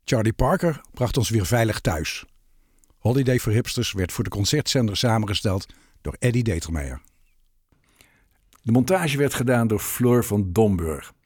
Charlie Parker bracht ons weer veilig thuis. Holiday for Hipsters werd voor de concertzender samengesteld door Eddie Determeijer. De montage werd gedaan door Floor van Domburg.